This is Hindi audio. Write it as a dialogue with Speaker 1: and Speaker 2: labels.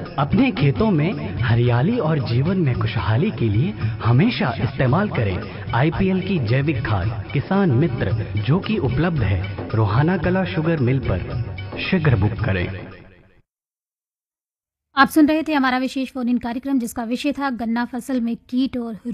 Speaker 1: अपने खेतों में हरियाली और जीवन में खुशहाली के लिए हमेशा इस्तेमाल करें आईपीएल की जैविक खाद किसान मित्र, जो कि उपलब्ध है रोहाना कला शुगर मिल पर। शीघ्र बुक करें।
Speaker 2: आप सुन रहे थे हमारा विशेष फोन इन कार्यक्रम, जिसका विषय था गन्ना फसल में कीट और